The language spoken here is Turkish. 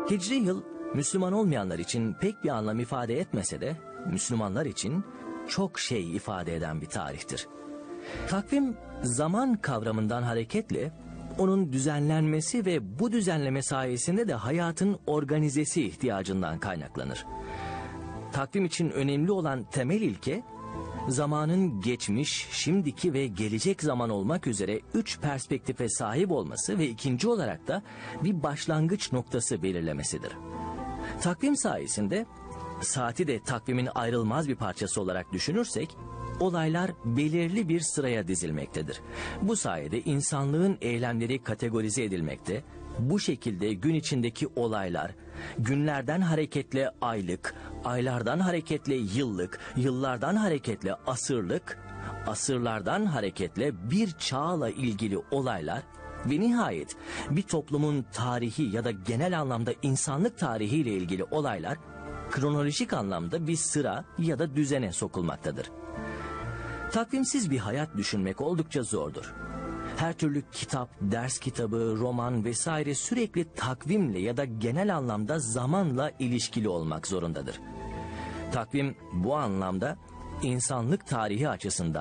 Hicri yıl Müslüman olmayanlar için pek bir anlam ifade etmese de Müslümanlar için çok şey ifade eden bir tarihtir. Takvim zaman kavramından hareketle onun düzenlenmesi ve bu düzenleme sayesinde de hayatın organizesi ihtiyacından kaynaklanır. Takvim için önemli olan temel ilke, zamanın geçmiş, şimdiki ve gelecek zaman olmak üzere 3 perspektife sahip olması ve ikinci olarak da bir başlangıç noktası belirlemesidir. Takvim sayesinde, saati de takvimin ayrılmaz bir parçası olarak düşünürsek, olaylar belirli bir sıraya dizilmektedir. Bu sayede insanlığın eylemleri kategorize edilmekte, bu şekilde gün içindeki olaylar, günlerden hareketle aylık, aylardan hareketle yıllık, yıllardan hareketle asırlık, asırlardan hareketle bir çağla ilgili olaylar ve nihayet bir toplumun tarihi ya da genel anlamda insanlık tarihiyle ilgili olaylar kronolojik anlamda bir sıra ya da düzene sokulmaktadır. Takvimsiz bir hayat düşünmek oldukça zordur. Her türlü kitap, ders kitabı, roman vesaire sürekli takvimle ya da genel anlamda zamanla ilişkili olmak zorundadır. Takvim bu anlamda insanlık tarihi açısından